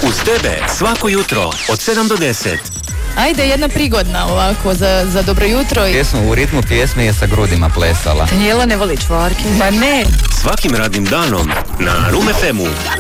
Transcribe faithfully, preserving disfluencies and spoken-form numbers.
Uz tebe svako jutro od sedam do deset. Ajde, jedna prigodna ovako za, za dobro jutro. Pjesmu u ritmu pjesme je sa grudima plesala. Danijela ne voli čvarke. Ma ne. Svakim radnim danom na Room F M-u.